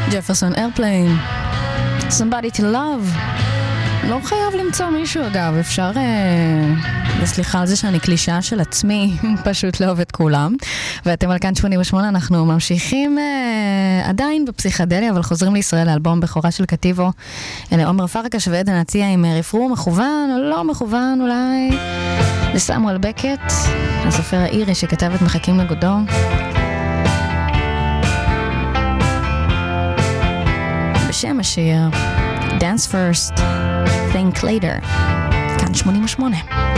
ג'פרסון איירפליין, Somebody to Love. לא חייב למצוא מישהו, אגב, אפשר, וסליחה על זה שאני קלישה של עצמי, פשוט לאהוב את כולם. ואתם על כאן 88, אנחנו ממשיכים עדיין בפסיכדליה, אבל חוזרים לישראל לאלבום בכורה של קטיבו. אלה עומר פרקש ועדן עציע עם רפרור מכוון או לא מכוון אולי, לסמואל בקט, הסופר האירי שכתב את מחכים לגודו. בשם השיר Dance First, Think Later, כאן 88.